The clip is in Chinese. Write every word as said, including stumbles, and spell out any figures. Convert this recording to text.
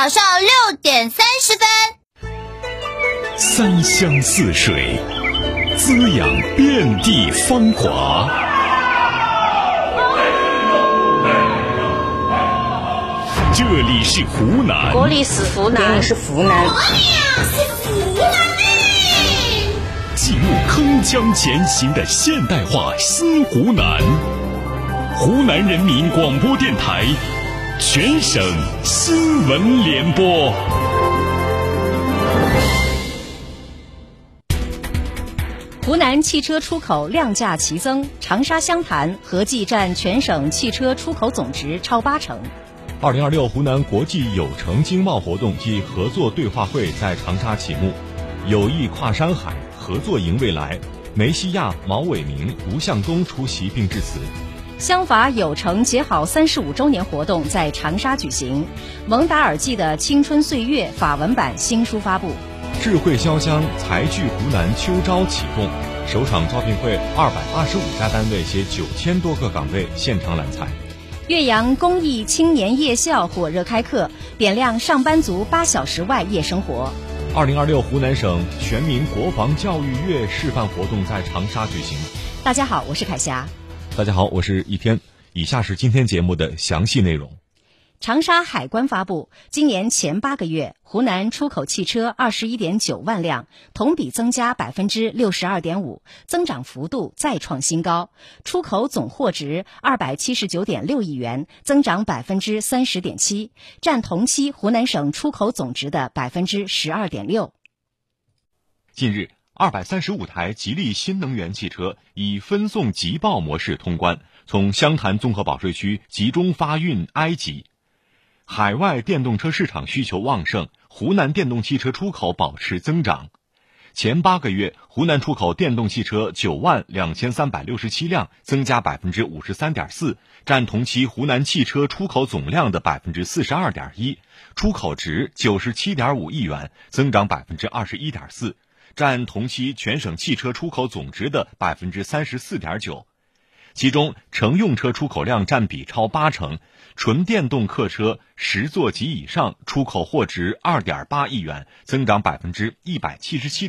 早上六点三十分。 三湘四水，滋养遍地芳华。这里是湖南， 国里是湖南， 是湖南， 国里啊是湖南嘞！ 进入铿锵前行的现代化新湖南，湖南人民广播电台全省新闻联播。 湖南汽车出口量价齐增，长沙湘潭合计占全省汽车出口总值超八成。 二零二六湖南国际有成经贸活动暨合作对话会在长沙启幕，友谊跨山海，合作迎未来。梅西亚、毛伟明、卢向东出席并致辞。 湘法有成结好三十五周年活动在长沙举行，蒙达尔季的青春岁月法文版新书发布。 智慧潇湘才聚湖南秋招启动，首场招聘会二百八十五家单位携九千多个岗位现场揽才。 岳阳公益青年夜校火热开课，点亮上班族八小时外夜生活。 二零二六湖南省全民国防教育月示范活动在长沙举行。 大家好，我是凯霞。 大家好，我是一天。以下是今天节目的详细内容。 长沙海关发布，今年前八个月，湖南出口汽车二十一点九万辆，同比增加百分之六十二点五，增长幅度再创新高。出口总货值二百七十九点六亿元，增长百分之三十点七，占同期湖南省出口总值的百分之十二点六。 近日，二百三十五台吉利新能源汽车以分送集报模式通关，从湘潭综合保税区集中发运埃及。海外电动车市场需求旺盛，湖南电动汽车出口保持增长。前八个月，湖南出口电动汽车九万两千三百六十七辆，增加百分之五十三点四，占同期湖南汽车出口总量的百分之四十二点一，出口值九十七点五亿元，增长百分之二十一点四，占同期全省汽车出口总值的百分之三十四点九。其中，乘用车出口量占比超八成，纯电动客车十座及以上出口货值二点八亿元，增长百分之一百七十七。